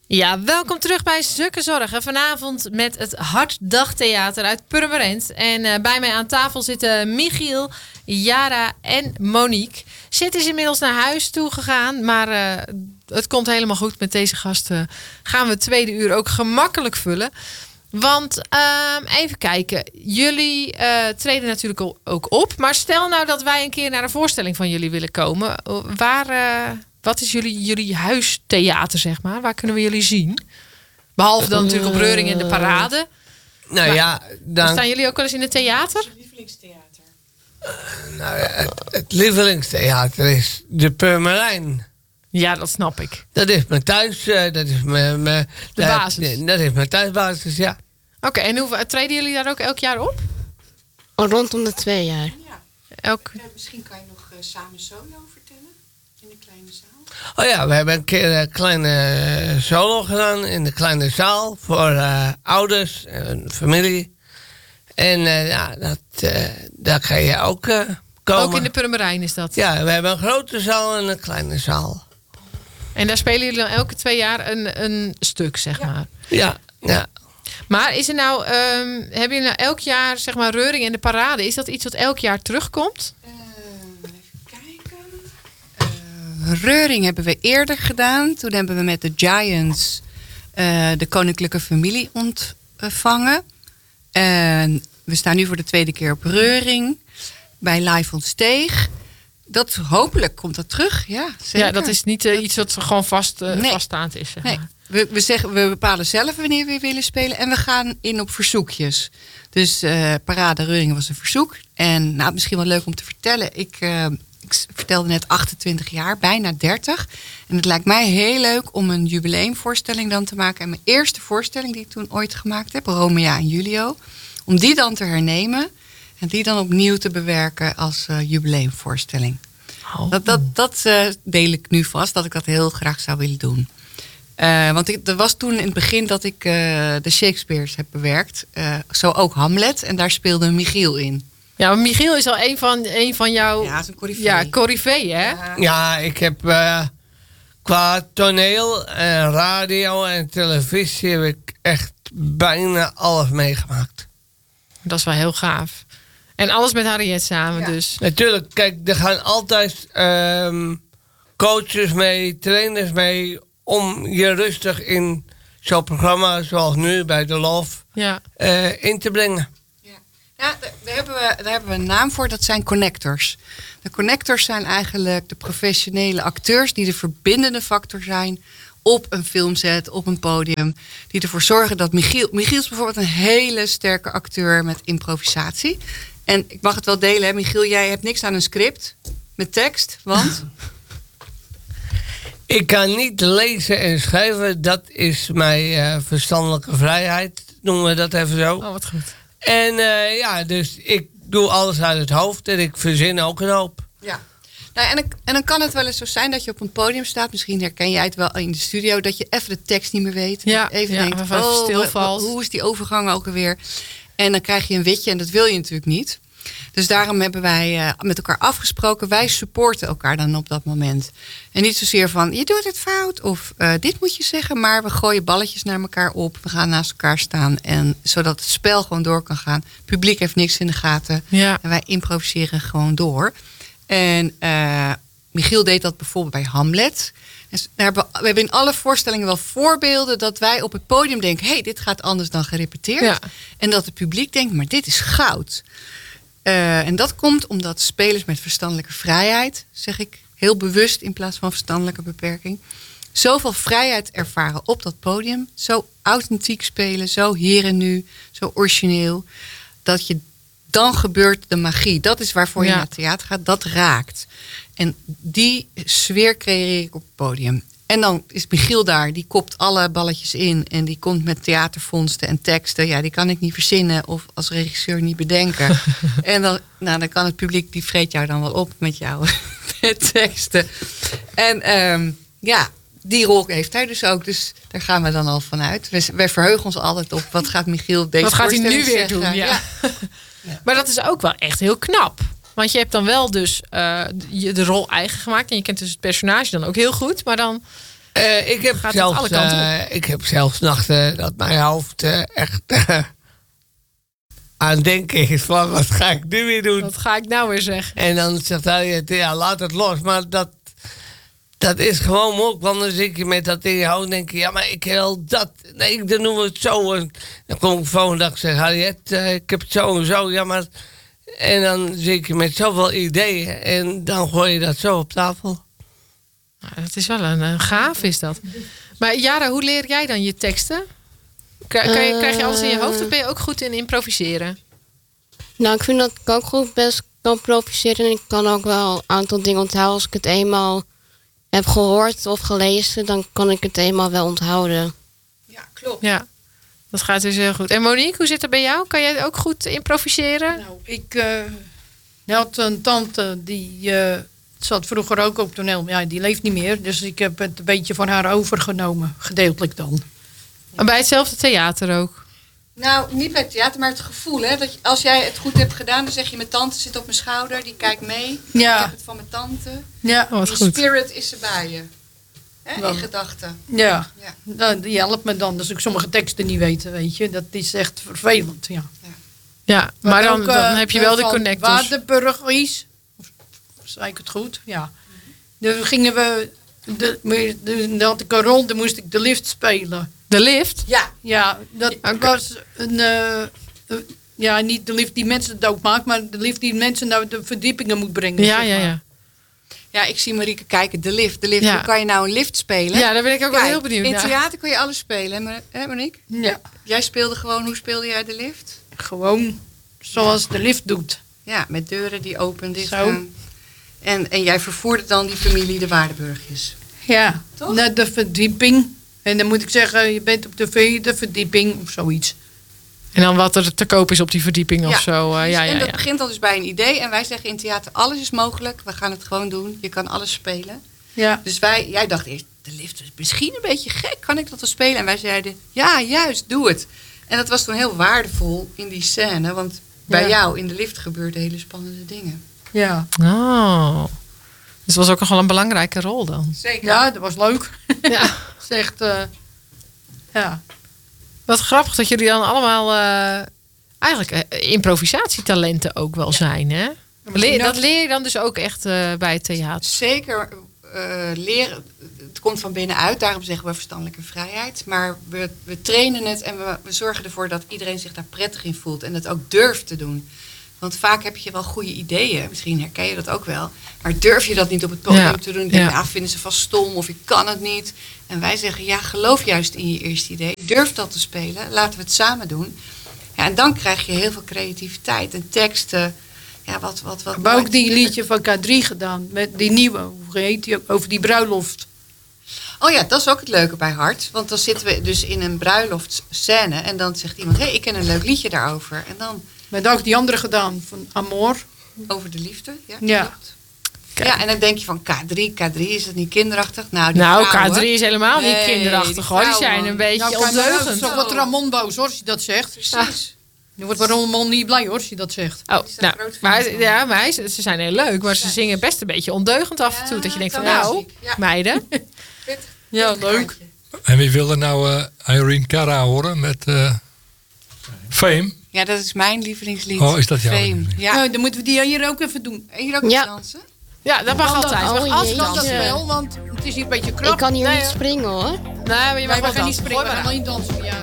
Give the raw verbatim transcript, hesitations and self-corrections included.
Ja, welkom terug bij Zukke Zorgen. Vanavond met het Hartdagtheater uit Purmerend. En uh, bij mij aan tafel zitten Michiel, Yara en Monique. Zit is inmiddels naar huis toe gegaan, maar uh, het komt helemaal goed. Met deze gasten gaan we het tweede uur ook gemakkelijk vullen. Want uh, even kijken, jullie uh, treden natuurlijk ook op. Maar stel nou dat wij een keer naar een voorstelling van jullie willen komen. Waar... Uh, Wat is jullie, jullie huistheater, zeg maar? Waar kunnen we jullie zien? Behalve dan natuurlijk op Reuring in de Parade. Nou maar, ja, dan... Staan jullie ook wel eens in het theater? Wat is je lievelingstheater? Uh, nou ja, het, het lievelingstheater is de Purmerijn. Ja, dat snap ik. Dat is mijn thuis, uh, dat is mijn... mijn de uh, basis? Dat is mijn thuisbasis, ja. Oké, okay, en hoe treden jullie daar ook elk jaar op? Oh, rondom de twee jaar. Ja. Elk... Uh, misschien kan je nog uh, samen solo vertellen in de kleine zaal. Oh ja, we hebben een keer een kleine solo gedaan in de kleine zaal voor uh, ouders en familie. En uh, ja, dat, uh, daar kan je ook uh, komen. Ook in de Purmerijn is dat? Ja, we hebben een grote zaal en een kleine zaal. En daar spelen jullie dan elke twee jaar een, een stuk, zeg ja. maar? Ja, ja. Maar is er nou, um, hebben jullie nou elk jaar, zeg maar, Reuring en de Parade, is dat iets wat elk jaar terugkomt? Uh, even kijken. Uh, Reuring hebben we eerder gedaan. Toen hebben we met de Giants uh, de koninklijke familie ontvangen. En we staan nu voor de tweede keer op Reuring bij Live on Steeg. Dat, hopelijk komt dat terug, ja, zeker. Ja, dat is niet uh, dat, iets wat gewoon vast, uh, nee. vaststaand is. Zeg nee. maar. we, we, zeggen, we bepalen zelf wanneer we willen spelen. En we gaan in op verzoekjes. Dus uh, Parade Reuringen was een verzoek. En nou, misschien wel leuk om te vertellen. Ik, uh, ik vertelde net achtentwintig jaar, bijna dertig. En het lijkt mij heel leuk om een jubileumvoorstelling dan te maken. En mijn eerste voorstelling die ik toen ooit gemaakt heb, Romeo en Julio. Om die dan te hernemen. En die dan opnieuw te bewerken als uh, jubileumvoorstelling. Oh. Dat, dat, dat uh, deel ik nu vast, dat ik dat heel graag zou willen doen. Uh, want ik, er was toen in het begin dat ik uh, de Shakespeare's heb bewerkt. Uh, zo ook Hamlet. En daar speelde Michiel in. Ja, maar Michiel is al een van, een van jouw... Ja, is een coryfee. Ja, coryfee, hè? Ja, ja ik heb uh, qua toneel en radio en televisie heb ik echt bijna alles meegemaakt. Dat is wel heel gaaf. En alles met Harriet samen, ja. Dus. Natuurlijk, kijk, er gaan altijd um, coaches mee, trainers mee, om je rustig in zo'n programma zoals nu bij The Love ja. uh, in te brengen. Ja, ja daar, hebben we, daar hebben we een naam voor, dat zijn connectors. De connectors zijn eigenlijk de professionele acteurs die de verbindende factor zijn op een filmset, op een podium. Die ervoor zorgen dat Michiel... Michiel is bijvoorbeeld een hele sterke acteur met improvisatie. En ik mag het wel delen, hè, Michiel, jij hebt niks aan een script met tekst, want... Ik kan niet lezen en schrijven, dat is mijn uh, verstandelijke vrijheid, noemen we dat even zo. Oh, wat goed. En uh, ja, dus ik doe alles uit het hoofd en ik verzin ook een hoop. Ja. Nou, en, en dan kan het wel eens zo zijn dat je op een podium staat. Misschien herken jij het wel in de studio. Dat je even de tekst niet meer weet. Ja, even ja, denkt, even oh, stilvalt. Hoe is die overgang ook alweer? En dan krijg je een witje en dat wil je natuurlijk niet. Dus daarom hebben wij uh, met elkaar afgesproken. Wij supporten elkaar dan op dat moment. En niet zozeer van, je doet het fout of uh, dit moet je zeggen. Maar we gooien balletjes naar elkaar op. We gaan naast elkaar staan. En zodat het spel gewoon door kan gaan. Het publiek heeft niks in de gaten. Ja. En wij improviseren gewoon door. En uh, Michiel deed dat bijvoorbeeld bij Hamlet. En daar hebben we, we hebben in alle voorstellingen wel voorbeelden dat wij op het podium denken, hé, hey, dit gaat anders dan gerepeteerd. Ja. En dat het publiek denkt, maar dit is goud. Uh, en dat komt omdat spelers met verstandelijke vrijheid, zeg ik heel bewust in plaats van verstandelijke beperking, zoveel vrijheid ervaren op dat podium. Zo authentiek spelen, zo hier en nu, zo origineel, dat je dan gebeurt de magie. Dat is waarvoor je ja. naar het theater gaat. Dat raakt. En die sfeer creëer ik op het podium. En dan is Michiel daar. Die kopt alle balletjes in. En die komt met theatervondsten en teksten. Ja, die kan ik niet verzinnen. Of als regisseur niet bedenken. En dan, nou, dan kan het publiek, die vreet jou dan wel op met jouw teksten. En um, ja, die rol heeft hij dus ook. Dus daar gaan we dan al vanuit. Wij, wij verheugen ons altijd op. Wat gaat Michiel deze Wat gaat hij nu weer zeggen? doen? Ja. Ja. Ja. Maar dat is ook wel echt heel knap. Want je hebt dan wel dus uh, de rol eigen gemaakt. En je kent dus het personage dan ook heel goed. Maar dan Uh, ik, heb Gaat het zelfs, alle kanten uh, ik heb zelfs nachten dat mijn hoofd uh, echt uh, aan het denken is van wat ga ik nu weer doen. Wat ga ik nou weer zeggen? En dan zegt hij, ja, laat het los. Maar dat, dat is gewoon moeilijk. Want dan zit je met dat in je hoofd en denk je, ja, maar ik wil dat. Nee, dan doen we het zo. En dan kom ik de volgende dag en zeg, Harriet, uh, ik heb het zo en zo. Ja, maar... En dan zit je met zoveel ideeën en dan gooi je dat zo op tafel. Nou, dat is wel een, een gaaf, is dat. Maar Jara, hoe leer jij dan je teksten? Krijg, kan je, krijg je alles in je hoofd of ben je ook goed in improviseren? Nou, ik vind dat ik ook goed best kan improviseren. En ik kan ook wel een aantal dingen onthouden. Als ik het eenmaal heb gehoord of gelezen, dan kan ik het eenmaal wel onthouden. Ja, klopt. Ja, dat gaat dus heel goed. En Monique, hoe zit het bij jou? Kan jij ook goed improviseren? Nou, ik uh, had een tante die uh, zat vroeger ook op toneel. Ja, die leeft niet meer. Dus ik heb het een beetje van haar overgenomen. Gedeeltelijk dan. En bij hetzelfde theater ook? Nou, niet bij het theater, maar het gevoel. Hè, dat je, als jij het goed hebt gedaan, dan zeg je, mijn tante zit op mijn schouder. Die kijkt mee. Ja. Ik heb het van mijn tante. Ja, Oh, wat Die goed. spirit is er bij je. Hè, Wel. in gedachten. ja. Ja. Nou, die helpt me dan. Dus ik sommige teksten niet weten, weet je. Dat is echt vervelend, ja. Ja, maar dan, ook, uh, dan heb je wel de van connectors. Waardenburg is. Zei ik het goed? Ja. Dan gingen we... De, de, dan had ik een rol, dan moest ik de lift spelen. De lift? Ja. Ja, dat Oké. was een... eh, eh, ja, niet de lift die mensen dood maakt, maar de lift die mensen naar de verdiepingen moet brengen. Ja, zeg ja, maar. ja. Ja, ik zie Marieke kijken. De lift. De lift. Ja. Hoe kan je nou een lift spelen? Ja, daar ben ik ook wel Kijk, heel benieuwd in naar. theater kun je alles spelen, hè, Mar- hè Monique? Ja, Jij speelde gewoon, hoe speelde jij de lift? gewoon zoals de lift doet. Ja, met deuren die open dicht Zo. gaan. En, en jij vervoerde dan die familie de Waardenburgjes. Ja, Toch? naar de verdieping. En dan moet ik zeggen, je bent op de vierde verdieping of zoiets. En dan wat er te koop is op die verdieping of zo. uh, ja, en ja, dat ja. begint al dus bij een idee. En wij zeggen in theater, alles is mogelijk. We gaan het gewoon doen. Je kan alles spelen. Ja, Dus wij, jij dacht eerst, de lift is misschien een beetje gek. Kan ik dat wel spelen? En wij zeiden, ja, juist, doe het. En dat was toen heel waardevol in die scène. Want bij Ja. jou in de lift gebeurden hele spannende dingen. ja. Oh. Dus het was ook nog wel een belangrijke rol dan. Zeker. Ja, dat was leuk. Ja. Zegt, eh ja. Wat grappig dat jullie dan allemaal uh, eigenlijk uh, improvisatietalenten ook wel zijn, hè? Leer, dat leer je dan dus ook echt uh, bij het theater. Zeker uh, leren. Het komt van binnenuit, daarom zeggen we verstandelijke vrijheid. Maar we, we trainen het en we, we zorgen ervoor dat iedereen zich daar prettig in voelt. En het ook durft te doen. Want vaak heb je wel goede ideeën. Misschien herken je dat ook wel. Maar durf je dat niet op het podium Ja, te doen? Denk, ja. nou, vinden ze vast stom of ik kan het niet. En wij zeggen, ja, geloof juist in je eerste idee. Durf dat te spelen. Laten we het samen doen. Ja, en dan krijg je heel veel creativiteit en teksten. Ja, wat, wat, wat We hebben ook die liedje van K drie gedaan. Met die nieuwe, hoe heet die ook? Over die bruiloft. Oh ja, dat is ook het leuke bij Hart. Want dan zitten we dus in een bruiloftscène. En dan zegt iemand, hé, hey, ik ken een leuk liedje daarover. En dan We hebben ook die andere gedaan, van Amor. over de liefde. Ja, Ja. klopt. Ja, en dan denk je van K drie, K drie, is dat niet kinderachtig? Nou, die Nou, vrouwen- K drie is helemaal niet Nee, kinderachtig, die hoor. Die vrouwen. zijn een beetje Nou, kijk maar uit, ondeugend. zo wordt Ramon boos hoor, als je dat zegt. Precies. Nu wordt Ramon niet blij hoor, als je dat zegt. Oh, Die zijn nou, groot fan maar, van. ja, maar hij- ze zijn heel leuk, maar ze zingen best een beetje ondeugend af en toe. Ja, Dat je denkt van, toonmuziek. nou, Ja. meiden. Pittig, Ja, pittig leuk. randje. En wie wilde nou uh, Irene Cara horen met uh, Fame? Ja, dat is mijn lievelingslied. Oh, is dat jouw Fame. lieveling? Ja. Nou, dan moeten we die hier ook even doen. En hier ook Ja. dansen? Ja, dat mag Kan dat? altijd. Je mag Oh, altijd Kan dat dansen. jeetje. wel, want het is hier een beetje krap. Ik kan hier Nee, niet hoor. springen hoor. Nee, maar je mag Wij wel gaan niet dansen. springen, we Gooi gaan maar alleen dansen. Ja.